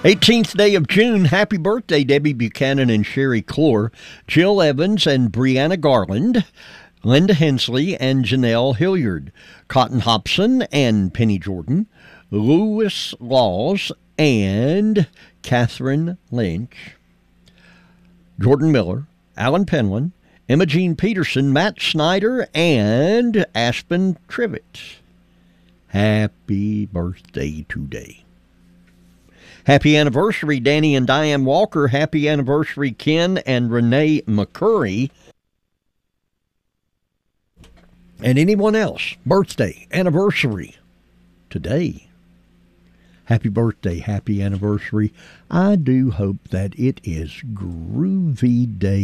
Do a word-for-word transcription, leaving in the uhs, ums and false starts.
eighteenth day of June. Happy birthday, Debbie Buchanan and Sherry Clore, Jill Evans and Brianna Garland, Linda Hensley and Janelle Hilliard, Cotton Hobson and Penny Jordan, Louis Laws and Catherine Lynch, Jordan Miller, Alan Penland, Emma Jean Peterson, Matt Snyder, and Aspen Trivett. Happy birthday today. Happy anniversary, Danny and Diane Walker. Happy anniversary, Ken and Renee McCurry. And anyone else, birthday, anniversary, today. Happy birthday, happy anniversary. I do hope that it is Groovy Day